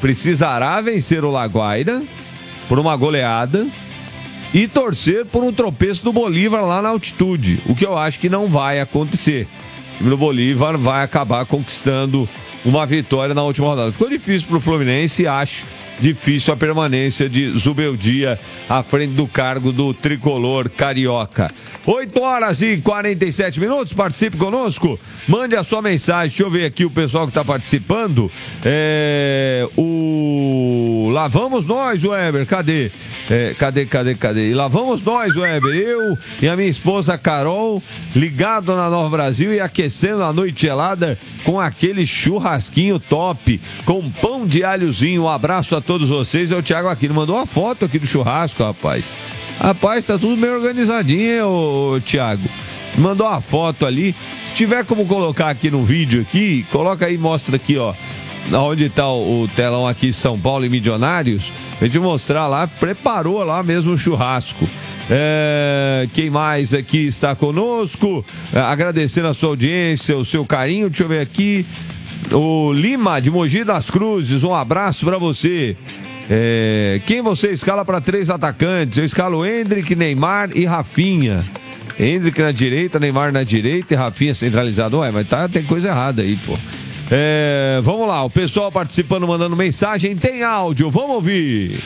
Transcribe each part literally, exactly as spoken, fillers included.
precisará vencer o Laguaira por uma goleada e torcer por um tropeço do Bolívar lá na altitude, o que eu acho que não vai acontecer. O time do Bolívar vai acabar conquistando uma vitória na última rodada. Ficou difícil para o Fluminense, acho difícil a permanência de Zubeldia à frente do cargo do tricolor carioca. oito horas e quarenta e sete minutos, participe conosco, mande a sua mensagem. Deixa eu ver aqui o pessoal que está participando. É, o... Lá vamos nós, Weber, cadê? É, cadê, cadê, cadê? E lá vamos nós, Weber, eu e a minha esposa Carol, ligado na Nova Brasil e aquecendo a noite gelada com aquele churrasquinho top, com pão de alhozinho. Um abraço a todos vocês. É o Thiago Aquino, mandou uma foto aqui do churrasco, rapaz. Rapaz, tá tudo meio organizadinho, hein, ô, Thiago? Mandou uma foto ali. Se tiver como colocar aqui no vídeo aqui, coloca aí, mostra aqui, ó, onde tá o, o telão aqui, São Paulo e Milionários. A gente mostrar lá, preparou lá mesmo o churrasco. É, quem mais aqui está conosco? É, agradecendo a sua audiência, o seu carinho. Deixa eu ver aqui. O Lima, de Mogi das Cruzes, um abraço para você. É, quem você escala para três atacantes? Eu escalo Hendrick, Neymar e Rafinha. Hendrick na direita, Neymar na direita e Rafinha centralizado. Ué, mas tá, tem coisa errada aí, pô. É, vamos lá, o pessoal participando, mandando mensagem. Tem áudio, vamos ouvir.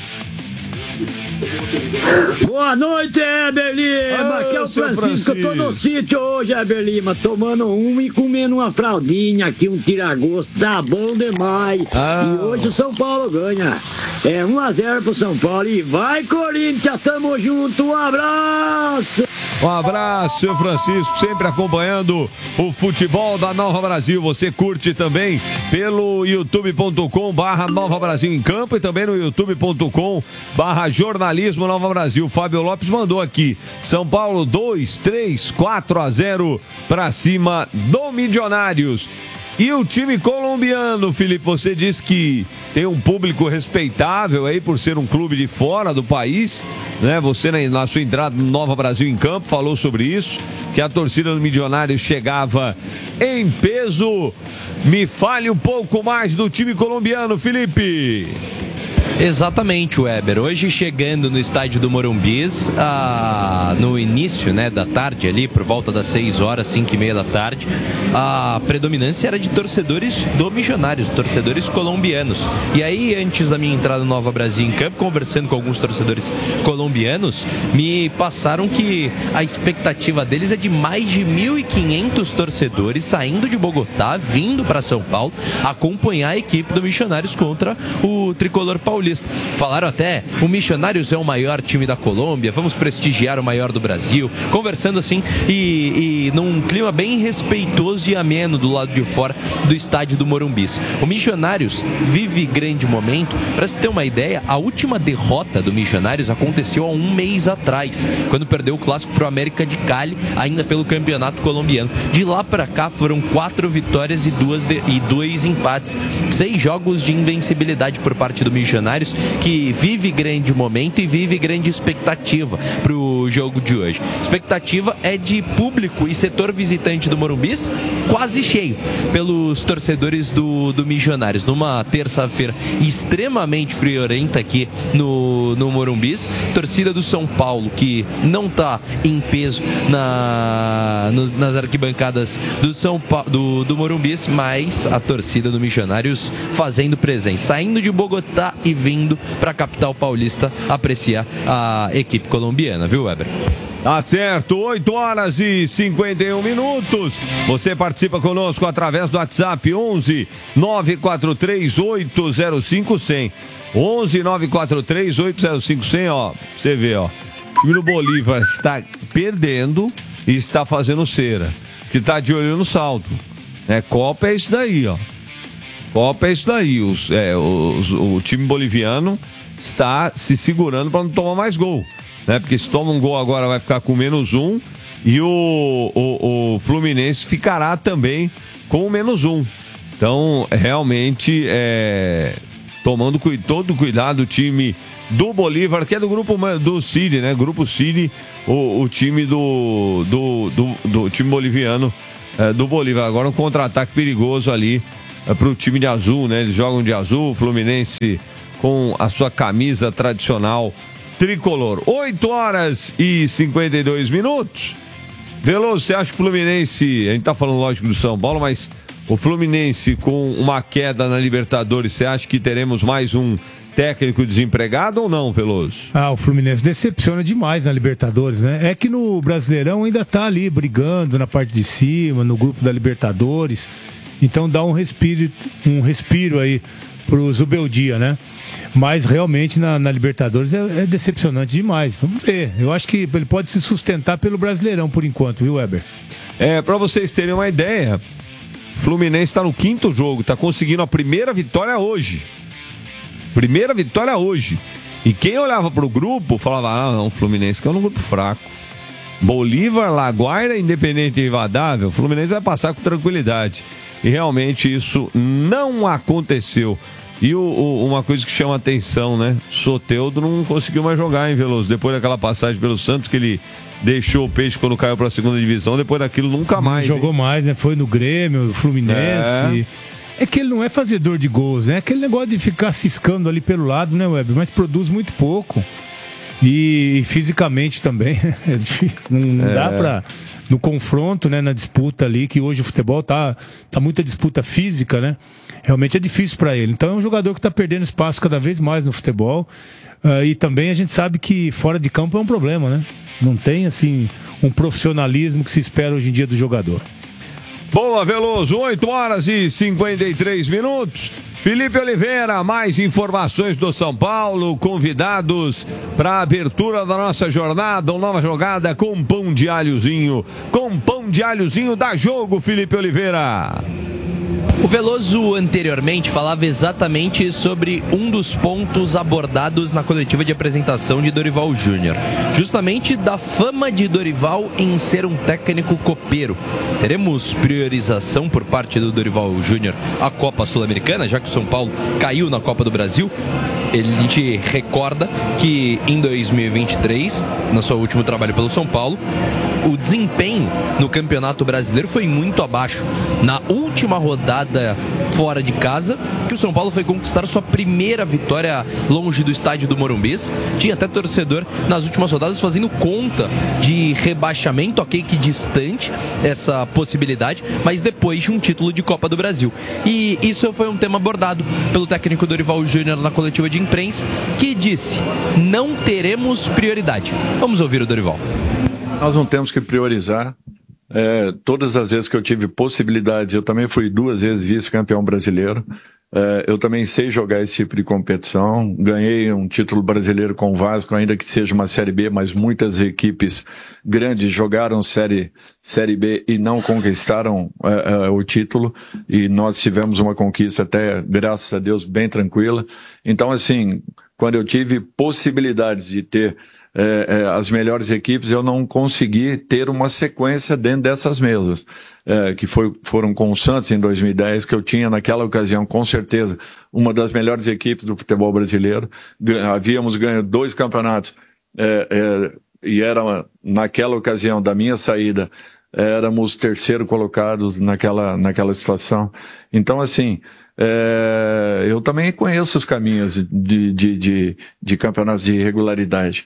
Boa noite, Heber Lima. Aqui é o Francisco. Francisco. Eu tô no sítio hoje, Heber Lima, tomando um e comendo uma fraldinha aqui, um tiragosto. Tá bom demais. Ah. E hoje o São Paulo ganha. É um a zero pro São Paulo. E vai, Corinthians, tamo junto. Um abraço. Um abraço, seu Francisco, sempre acompanhando o futebol da Nova Brasil. Você curte também pelo youtube ponto com barra Nova Brasil em Campo e também no youtube ponto com barra Jornalismo Nova Brasil. Fábio Lopes mandou aqui: São Paulo dois, três, quatro a zero para cima do Milionários. E o time colombiano, Felipe, você disse que tem um público respeitável aí por ser um clube de fora do país, né? Você na sua entrada no Nova Brasil em Campo falou sobre isso, que a torcida do Milionários chegava em peso. Me fale um pouco mais do time colombiano, Felipe. Exatamente, Weber. Hoje chegando no estádio do Morumbis, ah, no início, né, da tarde ali, por volta das seis horas, cinco e meia da tarde, a predominância era de torcedores do Milionários, torcedores colombianos. E aí, antes da minha entrada no Nova Brasil em Campo, conversando com alguns torcedores colombianos, me passaram que a expectativa deles é de mais de mil e quinhentos torcedores saindo de Bogotá, vindo para São Paulo, acompanhar a equipe do Milionários contra o tricolor paulista. Falaram até, o Milionários é o maior time da Colômbia, vamos prestigiar o maior do Brasil, conversando assim e, e num clima bem respeitoso e ameno do lado de fora do estádio do Morumbis. O Milionários vive grande momento. Para se ter uma ideia, a última derrota do Milionários aconteceu há um mês atrás, quando perdeu o clássico pro América de Cali, ainda pelo campeonato colombiano. De lá para cá foram quatro vitórias e, duas de, e dois empates, seis jogos de invencibilidade por parte do Milionários, que vive grande momento e vive grande expectativa para o jogo de hoje. Expectativa é de público e setor visitante do Morumbis quase cheio pelos torcedores do, do Milionários. Numa terça-feira extremamente friorenta aqui no, no Morumbis. Torcida do São Paulo, que não está em peso na, no, nas arquibancadas do, São pa, do, do Morumbis, mas a torcida do Milionários fazendo presença, saindo de Bogotá e vindo para a capital paulista apreciar a equipe colombiana, viu, Weber? Tá certo, oito horas e cinquenta e um minutos. Você participa conosco através do WhatsApp onze nove quatro três oito zero cinco zero zero. onze nove quatro três oito zero cinco zero zero, ó. Você vê, ó. O time do Bolívar está perdendo e está fazendo cera. Que tá de olho no saldo. É, Copa é isso daí, ó. Copa é isso daí. Os, é, os, o time boliviano está se segurando para não tomar mais gol, né? Porque se toma um gol agora vai ficar com menos um e o, o, o Fluminense ficará também com menos um. Então, realmente, é, tomando todo o cuidado, o time do Bolívar, que é do grupo do City, né? Grupo City, o, o time do, do, do, do time boliviano, é, do Bolívar. Agora um contra-ataque perigoso ali é, para o time de azul, né? Eles jogam de azul, o Fluminense com a sua camisa tradicional tricolor. oito horas e cinquenta e dois minutos. Veloso, você acha que o Fluminense, a gente tá falando lógico do São Paulo, mas o Fluminense com uma queda na Libertadores, você acha que teremos mais um técnico desempregado ou não, Veloso? Ah, o Fluminense decepciona demais na Libertadores, né? É que no Brasileirão ainda tá ali brigando na parte de cima, no grupo da Libertadores. Então dá um respiro, um respiro aí pro Zubeldia, né? Mas realmente na, na Libertadores é, é decepcionante demais. Vamos ver. Eu acho que ele pode se sustentar pelo Brasileirão por enquanto, viu, Weber? É, pra vocês terem uma ideia, o Fluminense tá no quinto jogo, tá conseguindo a primeira vitória hoje. Primeira vitória hoje. E quem olhava pro grupo falava, ah, não, o Fluminense que é um grupo fraco. Bolívar, Laguaira, Independente e Rivadavia, o Fluminense vai passar com tranquilidade. E realmente isso não aconteceu. E o, o, uma coisa que chama atenção, né? Soteldo não conseguiu mais jogar, hein, Veloso? Depois daquela passagem pelo Santos, que ele deixou o Peixe quando caiu pra segunda divisão, depois daquilo nunca mais. Não jogou hein? mais, né? Foi no Grêmio, Fluminense. É. é que ele não é fazedor de gols, né? Aquele negócio de ficar ciscando ali pelo lado, né, Weber? Mas produz muito pouco. E, e fisicamente também. não é. dá pra... No confronto, né, na disputa ali, que hoje o futebol tá, tá muita disputa física, né? Realmente é difícil para ele. Então é um jogador que está perdendo espaço cada vez mais no futebol. Uh, e também a gente sabe que fora de campo é um problema, né? Não tem, assim, um profissionalismo que se espera hoje em dia do jogador. Boa, Veloso. oito horas e cinquenta e três minutos. Felipe Oliveira, mais informações do São Paulo, convidados para a abertura da nossa jornada, uma nova jogada com pão de alhozinho, com pão de alhozinho dá jogo, Felipe Oliveira. O Veloso anteriormente falava exatamente sobre um dos pontos abordados na coletiva de apresentação de Dorival Júnior, justamente da fama de Dorival em ser um técnico copeiro. Teremos priorização por parte do Dorival Júnior à Copa Sul-Americana, já que o São Paulo caiu na Copa do Brasil. Ele, a gente recorda que em dois mil e vinte e três, no seu último trabalho pelo São Paulo, o desempenho no Campeonato Brasileiro foi muito abaixo. Na última rodada fora de casa, que o São Paulo foi conquistar sua primeira vitória longe do estádio do Morumbis. Tinha até torcedor nas últimas rodadas fazendo conta de rebaixamento, ok, que distante essa possibilidade, mas depois de um título de Copa do Brasil. E isso foi um tema abordado pelo técnico Dorival Júnior na coletiva de imprensa, que disse: não teremos prioridade. Vamos ouvir o Dorival. Nós não temos que priorizar. É, todas as vezes que eu tive possibilidades, eu também fui duas vezes vice-campeão brasileiro. É, eu também sei jogar esse tipo de competição. Ganhei um título brasileiro com o Vasco, ainda que seja uma Série B, mas muitas equipes grandes jogaram Série, série B e não conquistaram é, é, o título. E nós tivemos uma conquista até, graças a Deus, bem tranquila. Então, assim, quando eu tive possibilidades de ter É, é, as melhores equipes, eu não consegui ter uma sequência dentro dessas mesas, é, que foi, foram com o Santos em dois mil e dez, que eu tinha naquela ocasião, com certeza, uma das melhores equipes do futebol brasileiro. Havíamos ganho dois campeonatos, é, é, e era naquela ocasião da minha saída, éramos terceiro colocados naquela, naquela situação. Então, assim, é, eu também conheço os caminhos de, de, de, de campeonatos de regularidade.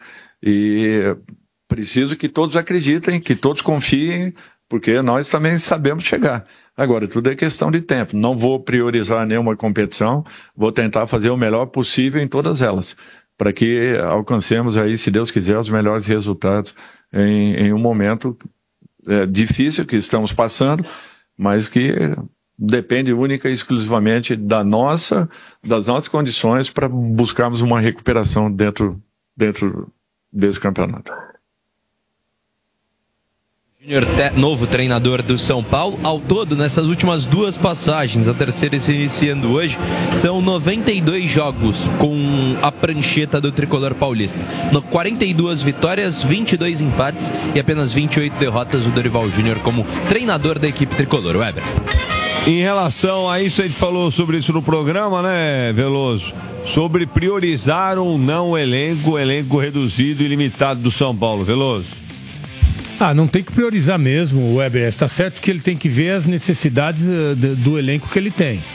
E preciso que todos acreditem, que todos confiem, porque nós também sabemos chegar. Agora, tudo é questão de tempo. Não vou priorizar nenhuma competição, vou tentar fazer o melhor possível em todas elas, para que alcancemos aí, se Deus quiser, os melhores resultados em, em um momento é, difícil que estamos passando, mas que depende única e exclusivamente da nossa, das nossas condições para buscarmos uma recuperação dentro, dentro desse campeonato. Júnior, novo treinador do São Paulo. Ao todo, nessas últimas duas passagens, a terceira se iniciando hoje, são noventa e dois jogos com a prancheta do tricolor paulista. No quarenta e duas vitórias, vinte e dois empates e apenas vinte e oito derrotas, o Dorival Júnior como treinador da equipe tricolor. Weber. Em relação a isso, a gente falou sobre isso no programa, né, Veloso? Sobre priorizar ou não o elenco, o elenco reduzido e limitado do São Paulo. Veloso? Ah, não tem que priorizar mesmo, o Weber. Está certo que ele tem que ver as necessidades uh, do, do elenco que ele tem.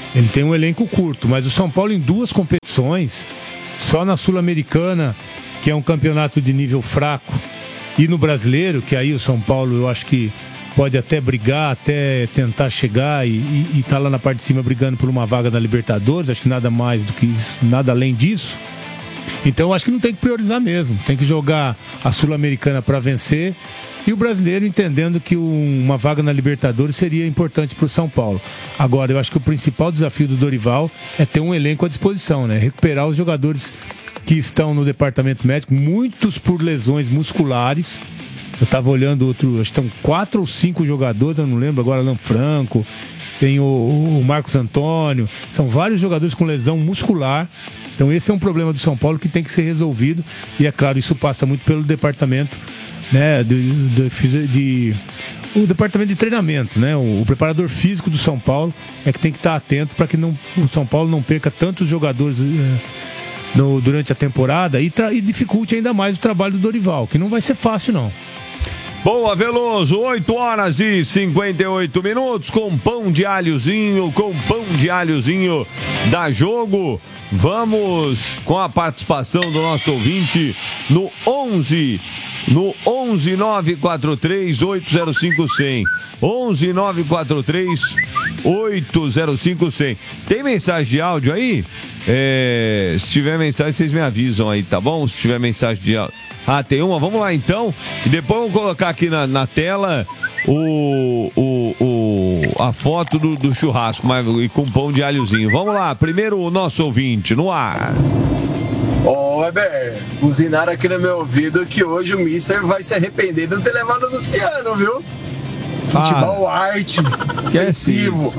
Ele tem um elenco curto, mas o São Paulo em duas competições, só na Sul-Americana, que é um campeonato de nível fraco, e no Brasileiro, que aí o São Paulo eu acho que pode até brigar, até tentar chegar e estar tá lá na parte de cima brigando por uma vaga na Libertadores, acho que nada mais do que isso, nada além disso. Então eu acho que não tem que priorizar mesmo, tem que jogar a Sul-Americana para vencer e o Brasileiro entendendo que um, uma vaga na Libertadores seria importante para o São Paulo. Agora, eu acho que o principal desafio do Dorival é ter um elenco à disposição, né? Recuperar os jogadores que estão no departamento médico, muitos por lesões musculares. Eu estava olhando outro, acho que estão quatro ou cinco jogadores, eu não lembro agora, Alan Franco, tem o, o Marcos Antônio, são vários jogadores com lesão muscular. Então esse é um problema do São Paulo que tem que ser resolvido e é claro, isso passa muito pelo departamento, né, de, de, de o departamento de treinamento, né, o, o preparador físico do São Paulo é que tem que estar atento para que não, o São Paulo não perca tantos jogadores é, no, durante a temporada e, tra, e dificulte ainda mais o trabalho do Dorival, que não vai ser fácil não. Boa, Veloso, oito horas e cinquenta e oito minutos, com pão de alhozinho, com pão de alhozinho da Jogo. Vamos com a participação do nosso ouvinte no onze, no onze nove quatro três oito zero cinco cem, onze nove quatro três oito zero cinco cem. Tem mensagem de áudio aí? É, se tiver mensagem, vocês me avisam aí, tá bom? Se tiver mensagem de áudio. Ah, tem uma? Vamos lá então. E depois vamos colocar aqui na, na tela o, o, o, a foto do, do churrasco mas, e com pão de alhozinho. Vamos lá, primeiro o nosso ouvinte no ar. Ô, Weber, buzinaram aqui no meu ouvido que hoje o Mister vai se arrepender de não ter levado o Luciano, viu? Futebol, ah, arte, ofensivo.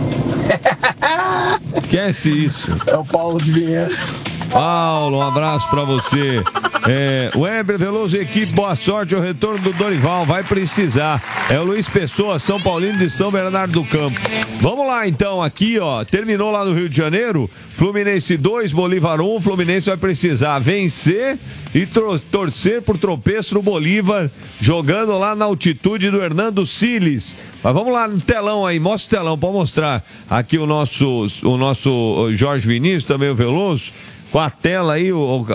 Esquece isso. É o Paulo de Vinhedo. Paulo, um abraço pra você. É, Weber Veloso, equipe, boa sorte. O retorno do Dorival vai precisar. É o Luiz Pessoa, São Paulino de São Bernardo do Campo. Vamos lá então, aqui ó, terminou lá no Rio de Janeiro, Fluminense dois, Bolívar um. Fluminense vai precisar vencer e tor- torcer por tropeço no Bolívar, jogando lá na altitude do Hernando Siles. Mas vamos lá no telão aí, mostra o telão para mostrar aqui o nosso, o nosso Jorge Vinícius, também o Veloso. Com a tela aí, o,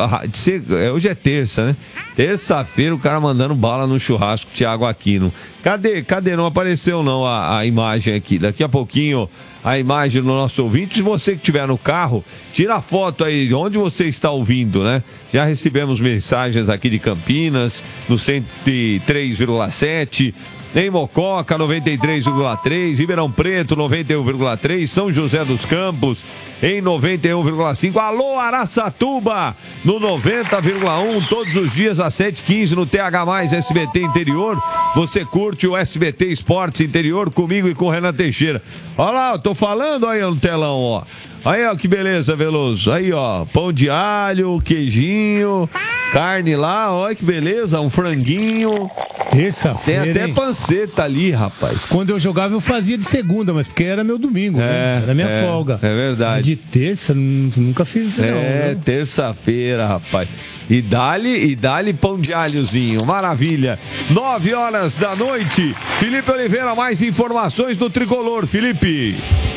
o, hoje é terça, né? Terça-feira o cara mandando bala no churrasco, Thiago Aquino. Cadê? Cadê? Não apareceu não a, a imagem aqui. Daqui a pouquinho a imagem do nosso ouvinte. Se você que estiver no carro, tira a foto aí de onde você está ouvindo, né? Já recebemos mensagens aqui de Campinas, no cento e três vírgula sete... em Mococa, noventa e três vírgula três, Ribeirão Preto, noventa e um vírgula três, São José dos Campos, em noventa e um vírgula cinco, alô Araçatuba, no noventa vírgula um, todos os dias às sete e quinze no T H mais S B T Interior. Você curte o S B T Esportes Interior comigo e com o Renan Teixeira. Olha lá, eu tô falando aí no telão, ó. Aí, ó, que beleza, Veloso. Aí, ó, pão de alho, queijinho, carne lá, olha que beleza, um franguinho. Terça-feira, tem até hein? Panceta ali, rapaz. Quando eu jogava eu fazia de segunda, mas porque era meu domingo, é, né? Era minha é, folga. É verdade. De terça, nunca fiz isso, é, não. É, terça-feira, rapaz. E dá-lhe, e dá-lhe pão de alhozinho, maravilha. Nove horas da noite. Felipe Oliveira, mais informações do Tricolor, Felipe.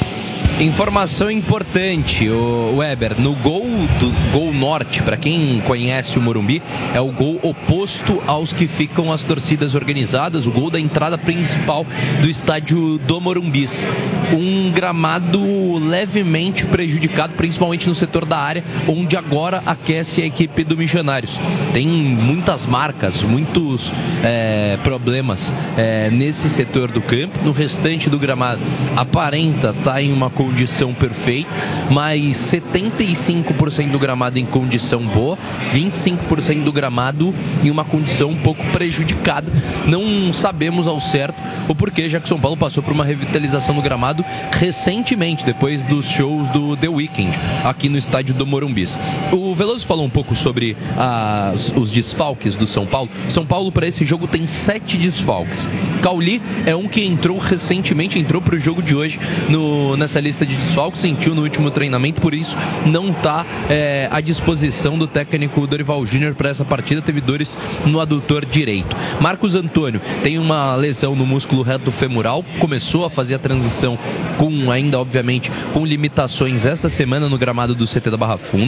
Informação importante, o Weber, no gol do Gol Norte, para quem conhece o Morumbi, é o gol oposto aos que ficam as torcidas organizadas, o gol da entrada principal do estádio do Morumbis. Um gramado levemente prejudicado, principalmente no setor da área, onde agora aquece a equipe do Missionários. Tem muitas marcas, muitos é, problemas é, nesse setor do campo. No restante do gramado, aparenta estar em uma condição perfeita, mas setenta e cinco por cento do gramado em condição boa, vinte e cinco por cento do gramado em uma condição um pouco prejudicada. Não sabemos ao certo o porquê, já que São Paulo passou por uma revitalização do gramado recentemente, depois dos shows do The Weeknd aqui no estádio do Morumbis. O Veloso falou um pouco sobre as, os desfalques do São Paulo. São Paulo para esse jogo tem sete desfalques. Cauli é um que entrou recentemente, entrou para o jogo de hoje no, nessa lista lista de desfalques, sentiu no último treinamento, por isso não está é, à disposição do técnico Dorival Júnior para essa partida, teve dores no adutor direito. Marcos Antônio tem uma lesão no músculo reto femoral, começou a fazer a transição com, ainda obviamente, com limitações essa semana no gramado do C T da Barra Funda.